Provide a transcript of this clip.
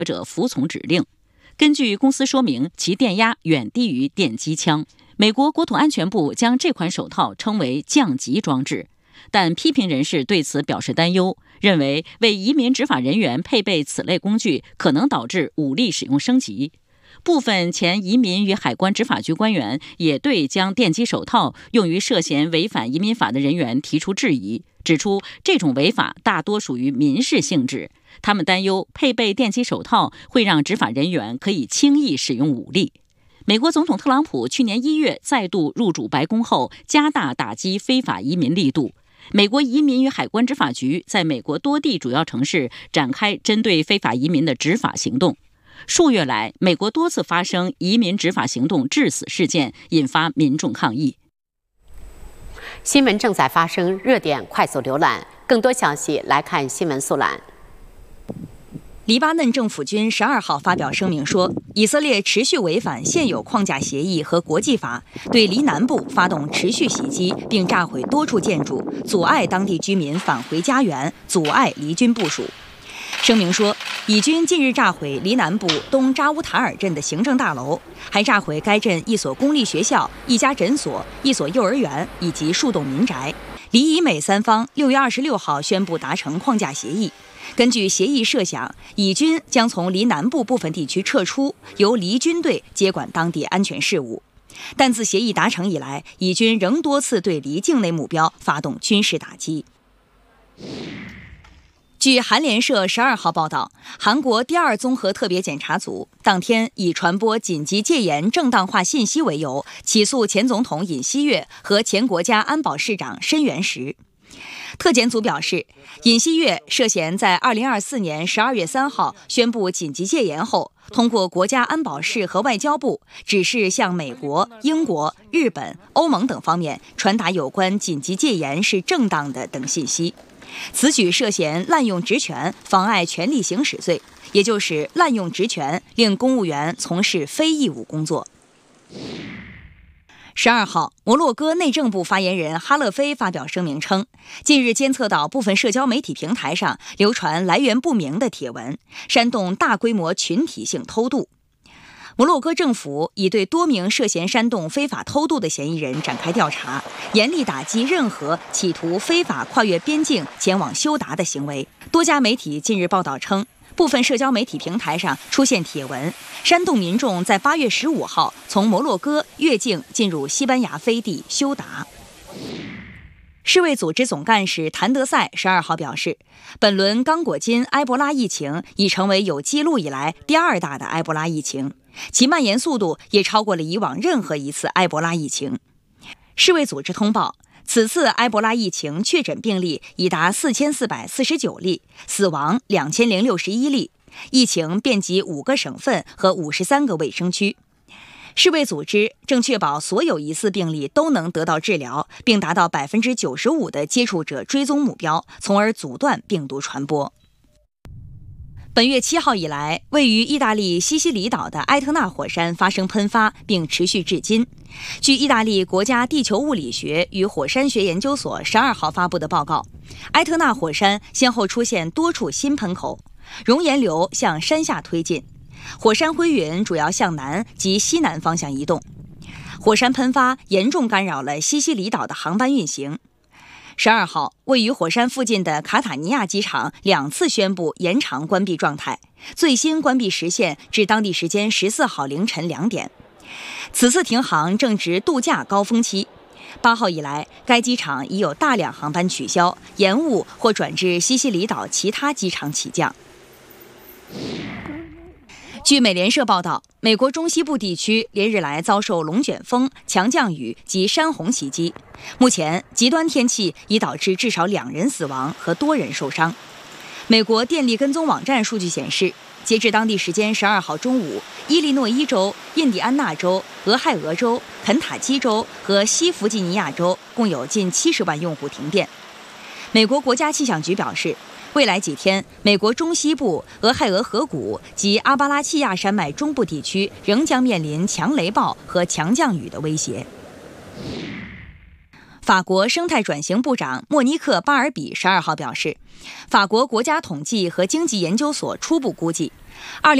者服从指令。根据公司说明，其电压远低于电击枪。美国国土安全部将这款手套称为降级装置，但批评人士对此表示担忧，认为为移民执法人员配备此类工具可能导致武力使用升级。部分前移民与海关执法局官员也对将电击手套用于涉嫌违反移民法的人员提出质疑，指出这种违法大多属于民事性质。他们担忧配备电击手套会让执法人员可以轻易使用武力。美国总统特朗普去年1月再度入主白宫后，加大打击非法移民力度。美国移民与海关执法局在美国多地主要城市展开针对非法移民的执法行动。数月来，美国多次发生移民执法行动致死事件，引发民众抗议。 新闻正在发生，热点快速浏览。更多消息来看新闻速览。 黎巴嫩政府军12号发表声明说，以色列持续违反现有框架协议和国际法，对黎南部发动持续袭击，并炸毁多处建筑，阻碍当地居民返回家园，阻碍黎军部署。声明说，以军近日炸毁黎南部东扎乌塔尔镇的行政大楼，还炸毁该镇一所公立学校、一家诊所、一所幼儿园以及数栋民宅。黎以美三方6月26号宣布达成框架协议。根据协议设想，以军将从黎南部部分地区撤出，由黎军队接管当地安全事务。但自协议达成以来，以军仍多次对黎境内目标发动军事打击。据韩联社12号报道，韩国第2综合特别检察组当天以传播紧急戒严正当化信息为由，起诉前总统尹锡悦和前国家安保市长申元实。特检组表示，尹锡悦涉嫌在2024年12月3号宣布紧急戒严后，通过国家安保室和外交部指示向美国、英国、日本、欧盟等方面传达有关紧急戒严是正当的等信息。此举涉嫌滥用职权、妨碍权力行使罪，也就是滥用职权令公务员从事非义务工作。12号，摩洛哥内政部发言人哈勒菲发表声明称，近日监测到部分社交媒体平台上流传来源不明的帖文，煽动大规模群体性偷渡。摩洛哥政府已对多名涉嫌煽动非法偷渡的嫌疑人展开调查，严厉打击任何企图非法跨越边境前往休达的行为。多家媒体近日报道称，部分社交媒体平台上出现帖文，煽动民众在8月15号从摩洛哥越境进入西班牙飞地休达。世卫组织总干事谭德赛12号表示，本轮刚果金埃博拉疫情已成为有记录以来第2大的埃博拉疫情，其蔓延速度也超过了以往任何一次埃博拉疫情。世卫组织通报，此次埃博拉疫情确诊病例已达4449例，死亡2061例，疫情遍及5个省份和53个卫生区。世卫组织正确保所有疑似病例都能得到治疗，并达到95%的接触者追踪目标，从而阻断病毒传播。本月7号以来，位于意大利西西里岛的埃特纳火山发生喷发，并持续至今。据意大利国家地球物理学与火山学研究所12号发布的报告，埃特纳火山先后出现多处新喷口，熔岩流向山下推进，火山灰云主要向南及西南方向移动。火山喷发严重干扰了西西里岛的航班运行。12号，位于火山附近的卡塔尼亚机场2次宣布延长关闭状态，最新关闭时限至当地时间14号凌晨2点。此次停航正值度假高峰期。8号以来，该机场已有大量航班取消、延误或转至西西里岛其他机场起降。据美联社报道，美国中西部地区连日来遭受龙卷风、强降雨及山洪袭击。目前，极端天气已导致至少2人死亡和多人受伤。美国电力跟踪网站数据显示，截至当地时间12号中午，伊利诺伊州、印第安纳州、俄亥俄州、肯塔基州和西弗吉尼亚州共有近70万用户停电。美国国家气象局表示，未来几天，美国中西部、俄亥俄河谷及阿巴拉契亚山脉中部地区仍将面临强雷暴和强降雨的威胁。法国生态转型部长莫尼克·巴尔比12号表示，法国国家统计和经济研究所初步估计， 20